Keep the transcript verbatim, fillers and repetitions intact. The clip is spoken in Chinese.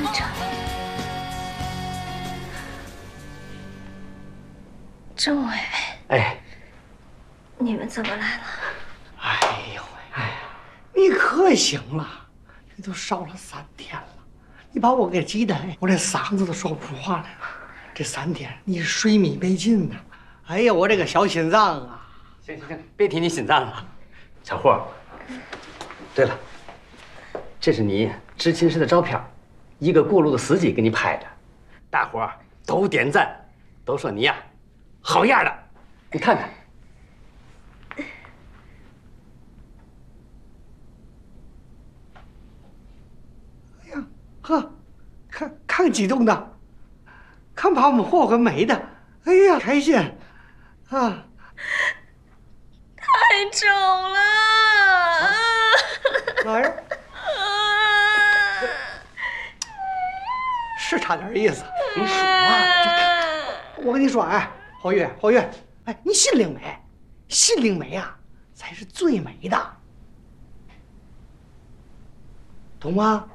政委， 哎， 你们怎么来了？ 哎呦喂，哎呀，你可行了，这都烧了三天了，你把我给急的，我这嗓子都说不出话来了。这三天你水米没进呐，哎呀，我这个小心脏啊！ 行行行，别提你心脏了，小霍。对了，这是你执勤时的照片，一个过路的司机给你拍的，大伙儿都点赞，都说你呀。 好样的，你看看。 哎呀，呵，看看激动的，看把我们霍霍美的，哎呀，开心啊！ 太丑了！ 哪呀？是差点意思。 你说嘛？ 我跟你说，哎。 侯月，侯月，哎，你心灵美，心灵美啊，才是最美的，懂吗？